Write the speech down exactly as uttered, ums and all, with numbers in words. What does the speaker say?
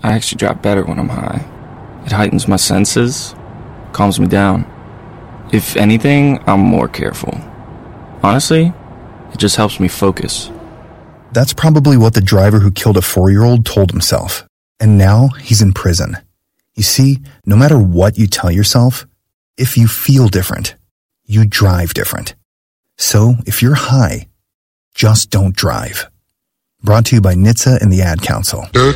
I actually drive better when I'm high. It heightens my senses, calms me down. If anything, I'm more careful. Honestly, it just helps me focus. That's probably what the driver who killed a four-year-old told himself. And now he's in prison. You see, no matter what you tell yourself, if you feel different, you drive different. So if you're high, just don't drive. Brought to you by N H T S A and the Ad Council. Dirt